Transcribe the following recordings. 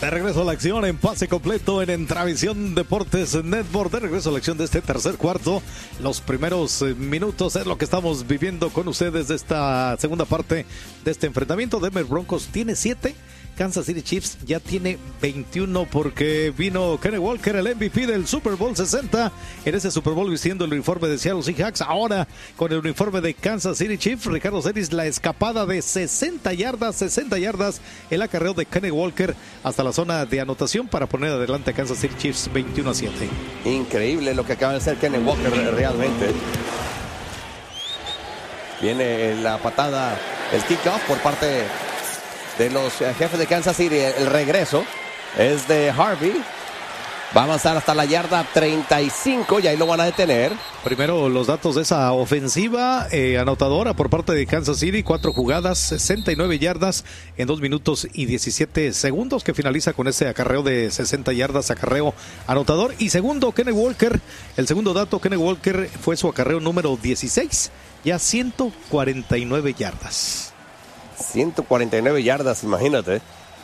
De regreso a la acción en pase completo en Entravisión Deportes Network. De regreso a la acción de este tercer cuarto. Los primeros minutos es lo que estamos viviendo con ustedes de esta segunda parte de este enfrentamiento. Denver Broncos tiene 7. Kansas City Chiefs ya tiene 21 porque vino Kenneth Walker, el MVP del Super Bowl 60. En ese Super Bowl vistiendo el uniforme de Seattle Seahawks. Ahora con el uniforme de Kansas City Chiefs. Ricardo Celis, la escapada de 60 yardas. El acarreo de Kenneth Walker hasta la zona de anotación para poner adelante a Kansas City Chiefs 21-7. Increíble lo que acaba de hacer Kenneth Walker realmente. Viene la patada, el kickoff por parte de los jefes de Kansas City. El regreso es de Harvey. Va a avanzar hasta la yarda 35 y ahí lo van a detener. Primero los datos de esa ofensiva anotadora por parte de Kansas City. 4 jugadas, 69 yardas en 2 minutos y 17 segundos que finaliza con ese acarreo de 60 yardas, acarreo anotador. Y segundo, Kenneth Walker. El segundo dato, Kenneth Walker fue su acarreo número 16, ya 149 yardas. 149 yardas, imagínate.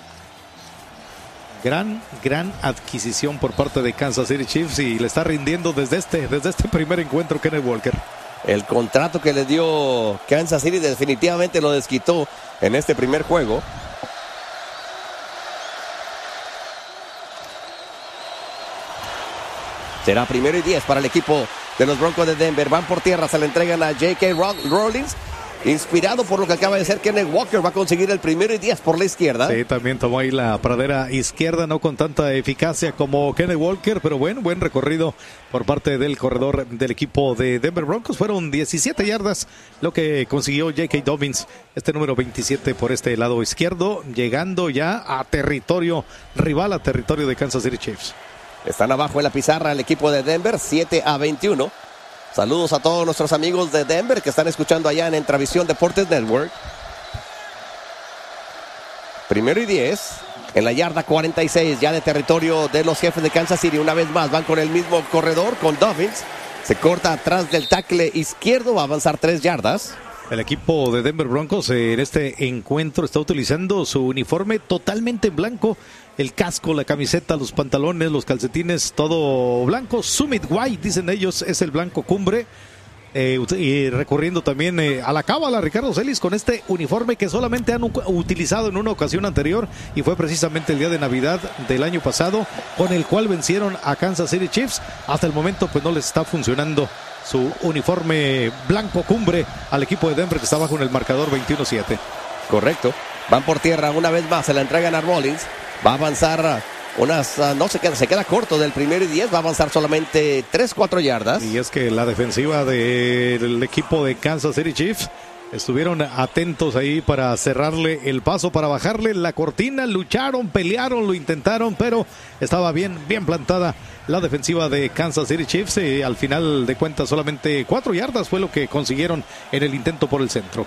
Gran adquisición por parte de Kansas City Chiefs y le está rindiendo desde este primer encuentro Kenneth Walker. El contrato que le dio Kansas City definitivamente lo desquitó en este primer juego. Será 1st y 10 para el equipo de los Broncos de Denver. Van por tierra, se le entregan a J.K. Rollins. Inspirado por lo que acaba de hacer Kenneth Walker, va a conseguir el 1st y 10 por la izquierda. Sí, también tomó ahí la pradera izquierda, no con tanta eficacia como Kenneth Walker, pero buen recorrido por parte del corredor del equipo de Denver Broncos. Fueron 17 yardas lo que consiguió J.K. Dobbins, este número 27 por este lado izquierdo, llegando ya a territorio rival, a territorio de Kansas City Chiefs. Están abajo en la pizarra el equipo de Denver, 7-21. Saludos a todos nuestros amigos de Denver que están escuchando allá en Entravisión Deportes Network. 1st y 10 en la yarda 46 ya de territorio de los jefes de Kansas City. Una vez más van con el mismo corredor, con Dobbins. Se corta atrás del tackle izquierdo, va a avanzar 3 yardas. El equipo de Denver Broncos en este encuentro está utilizando su uniforme totalmente en blanco. El casco, la camiseta, los pantalones, los calcetines, todo blanco. Summit White, dicen ellos, es el blanco cumbre. Y recurriendo también a la cábala, Ricardo Celis, con este uniforme que solamente han utilizado en una ocasión anterior y fue precisamente el día de Navidad del año pasado, con el cual vencieron a Kansas City Chiefs. Hasta el momento pues no les está funcionando su uniforme blanco cumbre al equipo de Denver, que está bajo en el marcador 21-7. Correcto. Van por tierra una vez más, se la entregan a Rollins. Va a avanzar se queda corto del 1st y 10, va a avanzar solamente 3-4 yardas. Y es que la defensiva del equipo de Kansas City Chiefs estuvieron atentos ahí para cerrarle el paso, para bajarle la cortina, lucharon, pelearon, lo intentaron, pero estaba bien plantada la defensiva de Kansas City Chiefs. Al final de cuentas solamente 4 yardas fue lo que consiguieron en el intento por el centro.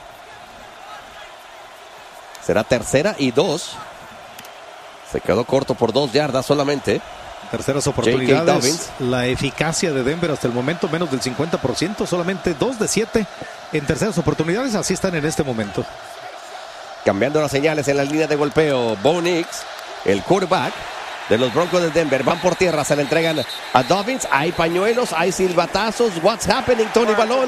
Será 3rd y 2. Se quedó corto por 2 yardas solamente. Terceras oportunidades. La eficacia de Denver hasta el momento menos del 50%, solamente 2 de 7 en terceras oportunidades. Así están en este momento. Cambiando las señales en la línea de golpeo, Bo Nix, el quarterback de los Broncos de Denver. Van por tierra, se le entregan a Dobbins. Hay pañuelos, hay silbatazos. What's happening, Tony Balón?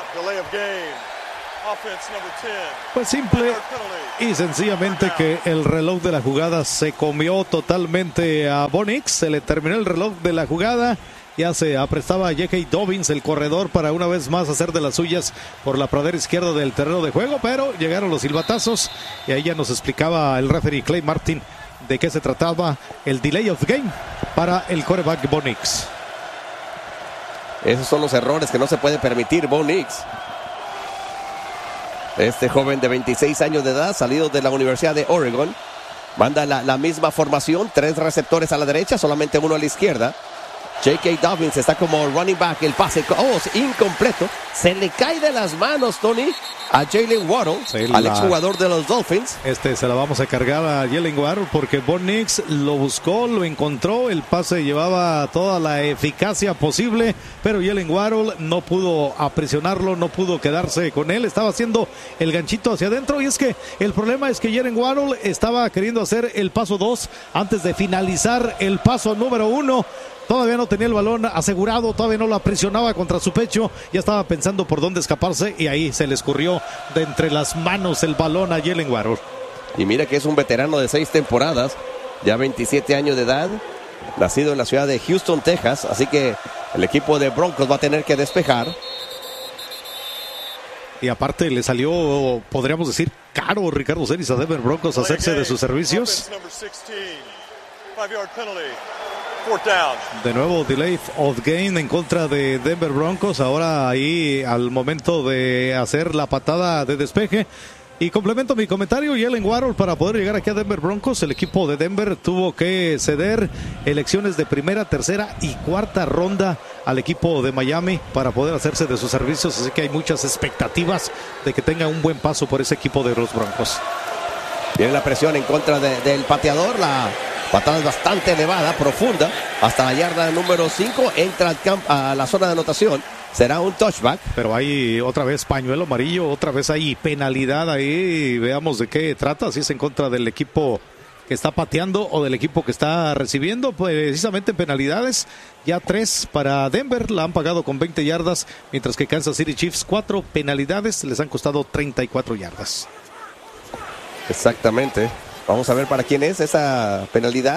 Pues simple y sencillamente que el reloj de la jugada se comió totalmente a Bo Nix. Se le terminó el reloj de la jugada. Ya se aprestaba a J.K. Dobbins, el corredor, para una vez más hacer de las suyas por la pradera izquierda del terreno de juego, pero llegaron los silbatazos y ahí ya nos explicaba el referee Clay Martin de qué se trataba el delay of game para el quarterback Bo Nix. Esos son los errores que no se puede permitir Bo Nix. Este joven de 26 años de edad, salido de la Universidad de Oregon, manda la misma formación, 3 receptores a la derecha, solamente 1 a la izquierda. J.K. Dobbins está como running back. El pase, incompleto. Se le cae de las manos, Tony, a Jalen Waddle, al exjugador de los Dolphins. Se la vamos a cargar a Jalen Waddle porque Bo Nix lo buscó, lo encontró. El pase llevaba toda la eficacia posible, pero Jalen Waddle no pudo aprisionarlo, no pudo quedarse con él. Estaba haciendo el ganchito hacia adentro. Y es que el problema es que Jalen Waddle estaba queriendo hacer el paso 2 antes de finalizar el paso número 1. Todavía no tenía el balón asegurado, todavía no lo aprisionaba contra su pecho, ya estaba pensando por dónde escaparse y ahí se le escurrió de entre las manos el balón a Jalen Waddle. Y mira que es un veterano de 6 temporadas, ya 27 años de edad, nacido en la ciudad de Houston, Texas, así que el equipo de Broncos va a tener que despejar. Y aparte le salió, podríamos decir, caro Ricardo Celis a Denver Broncos hacerse de sus servicios. De nuevo delay of game en contra de Denver Broncos. Ahora ahí al momento de hacer la patada de despeje. Y complemento mi comentario, Jalen Waddle, para poder llegar aquí a Denver Broncos, el equipo de Denver tuvo que ceder elecciones de primera, tercera y cuarta ronda al equipo de Miami para poder hacerse de sus servicios. Así que hay muchas expectativas de que tenga un buen paso por ese equipo de los Broncos. Viene la presión en contra del pateador, la patada es bastante elevada, profunda, hasta la yarda número 5, entra a la zona de anotación, será un touchback. Pero hay otra vez pañuelo amarillo, otra vez hay penalidad ahí, veamos de qué trata, si es en contra del equipo que está pateando o del equipo que está recibiendo, precisamente penalidades, ya 3 para Denver, la han pagado con 20 yardas, mientras que Kansas City Chiefs 4 penalidades, les han costado 34 yardas. Exactamente. Vamos a ver para quién es esa penalidad.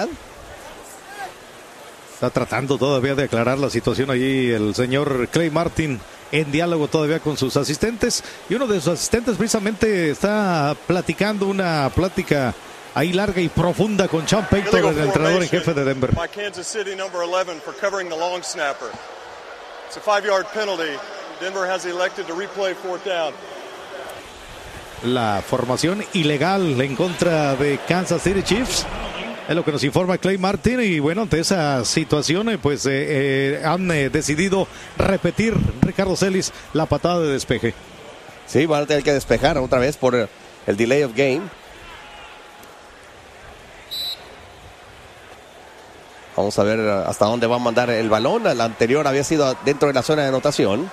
Está tratando todavía de aclarar la situación allí el señor Clay Martin en diálogo todavía con sus asistentes. Y uno de sus asistentes precisamente está platicando una plática ahí larga y profunda con Sean Payton, el entrenador en jefe de Denver. Kansas City number 11 for covering the long snapper. It's a 5-yard penalty. Denver has elected to replay 4th down. La formación ilegal en contra de Kansas City Chiefs es lo que nos informa Clay Martin. Y bueno, ante esa situación pues han decidido repetir, Ricardo Celis, la patada de despeje. Sí, van a tener que despejar otra vez por el delay of game. Vamos a ver hasta dónde va a mandar el balón. La anterior había sido dentro de la zona de anotación.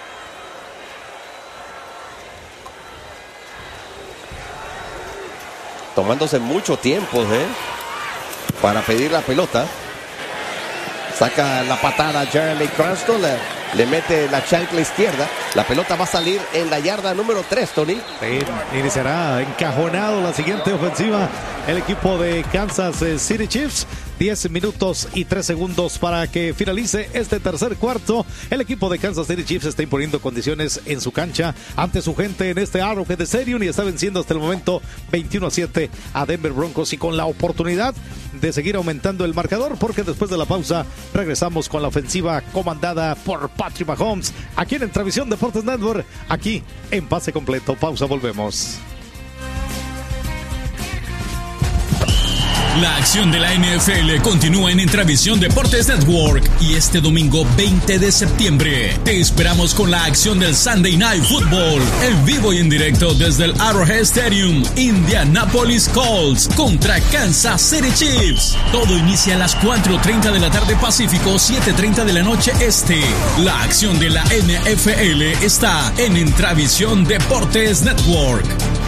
Tomándose mucho tiempo para pedir la pelota. Saca la patada Jeremy Cranston, le mete la chancla izquierda. La pelota va a salir en la yarda número 3, Tony. Iniciará encajonado la siguiente ofensiva el equipo de Kansas City Chiefs. 10 minutos y 3 segundos para que finalice este tercer cuarto. El equipo de Kansas City Chiefs está imponiendo condiciones en su cancha ante su gente en este Arrowhead Stadium y está venciendo hasta el momento 21-7 a Denver Broncos, y con la oportunidad de seguir aumentando el marcador, porque después de la pausa regresamos con la ofensiva comandada por Patrick Mahomes aquí en Entravisión Deportes Network, aquí en Pase Completo. Pausa, volvemos. La acción de la NFL continúa en Entravisión Deportes Network, y este domingo 20 de septiembre te esperamos con la acción del Sunday Night Football en vivo y en directo desde el Arrowhead Stadium. Indianapolis Colts contra Kansas City Chiefs. Todo inicia a las 4:30 de la tarde Pacífico, 7:30 de la noche Este. La acción de la NFL está en Entravisión Deportes Network.